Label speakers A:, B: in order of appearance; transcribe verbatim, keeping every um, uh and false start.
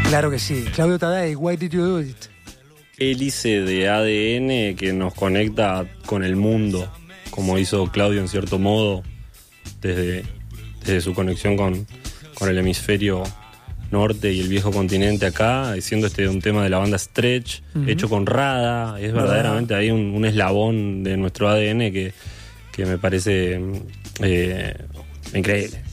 A: Claro que sí. Claudio Tadei, Why Did You Do It?
B: Hélice de A D N que nos conecta con el mundo, como hizo Claudio en cierto modo, desde, desde su conexión con, con el hemisferio norte y el viejo continente acá, siendo este un tema de la banda Stretch, uh-huh. hecho con Rada. Es verdaderamente ahí un, un eslabón de nuestro A D N que, que me parece eh, increíble.